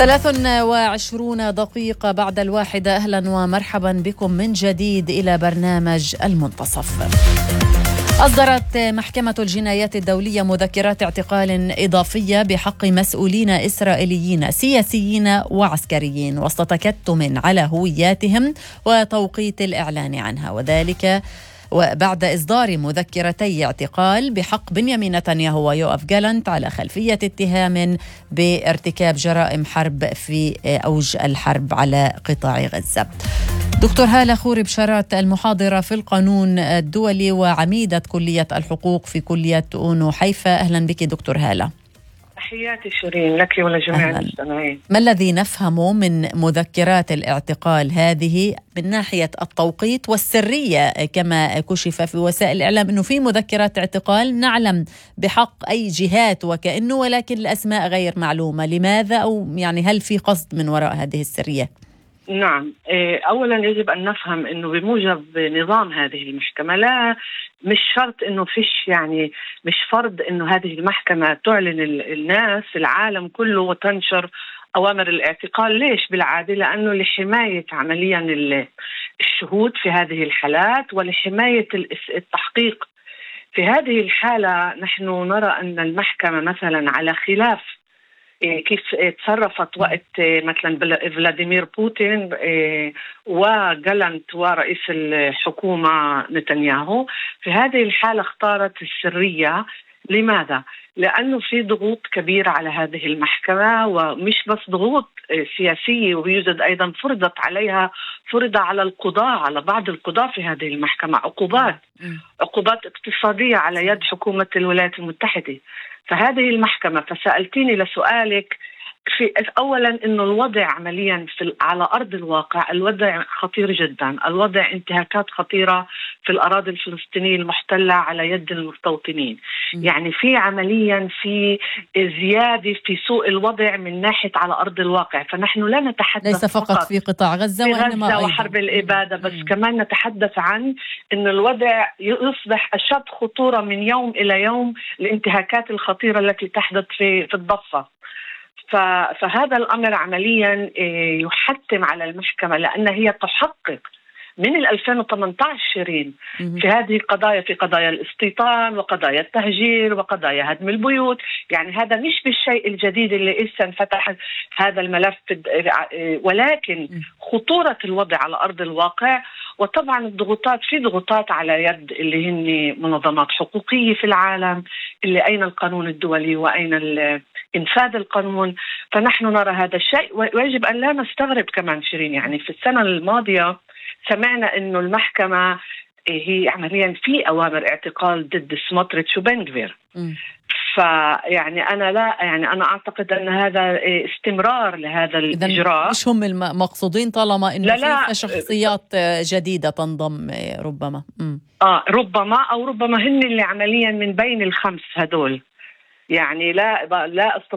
23 دقيقة بعد 1:00. أهلا ومرحبا بكم من جديد إلى برنامج المنتصف. أصدرت محكمة الجنايات الدولية مذكرات اعتقال إضافية بحق مسؤولين إسرائيليين سياسيين وعسكريين وسط تكتم على هوياتهم وتوقيت الإعلان عنها، وذلك وبعد إصدار مذكرتي اعتقال بحق بنيامين نتنياهو ويوآف جالانت على خلفية اتهام بارتكاب جرائم حرب في أوج الحرب على قطاع غزة. دكتور هالة خوري بشارات، المحاضرة في القانون الدولي وعميدة كلية الحقوق في كلية أونو حيفا، أهلا بك دكتور هالة. تحياتي شيرين لك ولجميع المستمعين. ما الذي نفهمه من مذكرات الاعتقال هذه من ناحية التوقيت والسرية؟ كما كشف في وسائل الإعلام أنه في مذكرات اعتقال نعلم بحق أي جهات وكأنه، ولكن الأسماء غير معلومة. لماذا؟ أو يعني هل في قصد من وراء هذه السرية؟ نعم، أولا يجب أن نفهم أنه بموجب نظام هذه المحكمة مش شرط أنه مش فرض أنه هذه المحكمة تعلن الناس العالم كله وتنشر أوامر الاعتقال. ليش؟ بالعادة لأنه لحماية عمليا الشهود في هذه الحالات ولحماية التحقيق. في هذه الحالة نحن نرى أن المحكمة مثلا على خلاف كيف تصرفت وقت مثلا فلاديمير بوتين وجالانت ورئيس الحكومة نتنياهو، في هذه الحالة اختارت السرية. لماذا؟ لأنه في ضغوط كبيرة على هذه المحكمة، ومش بس ضغوط سياسية، ويوجد أيضا فرض على القضاء، على بعض القضاء في هذه المحكمة عقوبات اقتصادية على يد حكومة الولايات المتحدة. فهذه المحكمة، فسألتيني لسؤالك في أولا إنه الوضع عمليا على أرض الواقع الوضع خطير جدا، الوضع انتهاكات خطيرة في الأراضي الفلسطينية المحتلة على يد المستوطنين. يعني في عمليا في زيادة في سوء الوضع من ناحية على أرض الواقع. فنحن لا نتحدث ليس فقط في قطاع غزة وإنما وحرب الإبادة بس كمان نتحدث عن إن الوضع يصبح أشد خطورة من يوم إلى يوم، الانتهاكات الخطيرة التي تحدث في الضفة. فهذا الأمر عمليا يحتم على المحكمة، لأن هي تحقق من 2018 شيرين في هذه القضايا، في قضايا الاستيطان وقضايا التهجير وقضايا هدم البيوت. يعني هذا مش بالشيء الجديد اللي لسه انفتح هذا الملف، ولكن خطورة الوضع على أرض الواقع. وطبعا في ضغوطات على يد اللي هن منظمات حقوقية في العالم، اللي أين القانون الدولي وأين إنفاذ القانون. فنحن نرى هذا الشيء، ويجب أن لا نستغرب كمان شيرين. يعني في السنة الماضية سمعنا إنه المحكمة هي عمليا في أوامر اعتقال ضد سموتريتش وبن غفير. فيعني أنا أعتقد أن هذا استمرار لهذا الإجراء. مش هم المقصودين طالما إنه في شخصيات جديدة تنضم ربما ربما هن اللي عمليا من بين الخمس هدول. يعني لا